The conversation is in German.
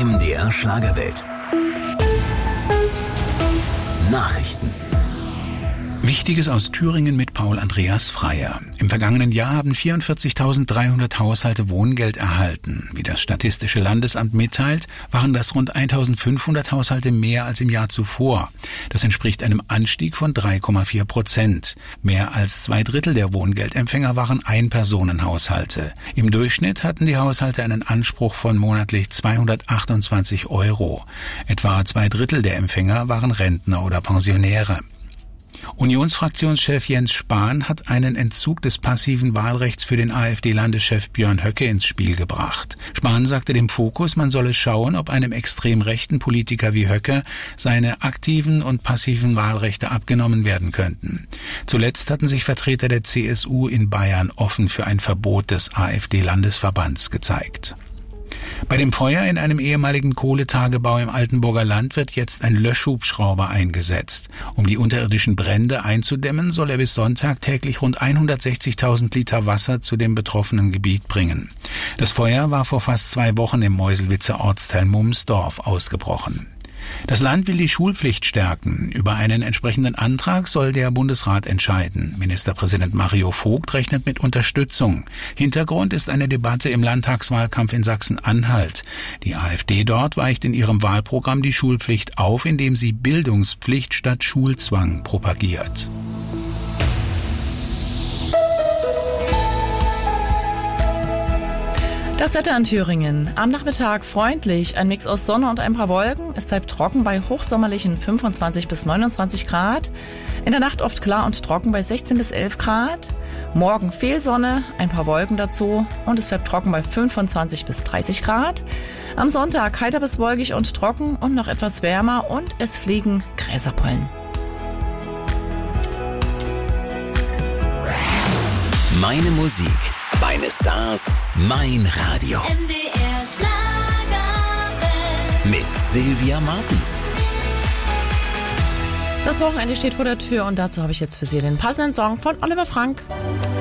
MDR Schlagerwelt. Nachrichten. Wichtiges aus Thüringen mit Paul Andreas Freier. Im vergangenen Jahr haben 44.300 Haushalte Wohngeld erhalten. Wie das Statistische Landesamt mitteilt, waren das rund 1.500 Haushalte mehr als im Jahr zuvor. Das entspricht einem Anstieg von 3,4%. Mehr als 2/3 der Wohngeldempfänger waren Einpersonenhaushalte. Im Durchschnitt hatten die Haushalte einen Anspruch von monatlich 228 €. Etwa 2/3 der Empfänger waren Rentner oder Pensionäre. Unionsfraktionschef Jens Spahn hat einen Entzug des passiven Wahlrechts für den AfD-Landeschef Björn Höcke ins Spiel gebracht. Spahn sagte dem Fokus, man solle schauen, ob einem extrem rechten Politiker wie Höcke seine aktiven und passiven Wahlrechte abgenommen werden könnten. Zuletzt hatten sich Vertreter der CSU in Bayern offen für ein Verbot des AfD-Landesverbands gezeigt. Bei dem Feuer in einem ehemaligen Kohletagebau im Altenburger Land wird jetzt ein Löschhubschrauber eingesetzt. Um die unterirdischen Brände einzudämmen, soll er bis Sonntag täglich rund 160.000 Liter Wasser zu dem betroffenen Gebiet bringen. Das Feuer war vor fast 2 Wochen im Meuselwitzer Ortsteil Mumsdorf ausgebrochen. Das Land will die Schulpflicht stärken. Über einen entsprechenden Antrag soll der Bundesrat entscheiden. Ministerpräsident Mario Vogt rechnet mit Unterstützung. Hintergrund ist eine Debatte im Landtagswahlkampf in Sachsen-Anhalt. Die AfD dort weicht in ihrem Wahlprogramm die Schulpflicht auf, indem sie Bildungspflicht statt Schulzwang propagiert. Das Wetter in Thüringen. Am Nachmittag freundlich, ein Mix aus Sonne und ein paar Wolken. Es bleibt trocken bei hochsommerlichen 25 bis 29 Grad. In der Nacht oft klar und trocken bei 16 bis 11 Grad. Morgen viel Sonne, ein paar Wolken dazu und es bleibt trocken bei 25 bis 30 Grad. Am Sonntag heiter bis wolkig und trocken und noch etwas wärmer und es fliegen Gräserpollen. Meine Musik, meine Stars, mein Radio. MDR Schlagerwelt. Mit Sylvia Martens. Das Wochenende steht vor der Tür und dazu habe ich jetzt für Sie den passenden Song von Oliver Frank.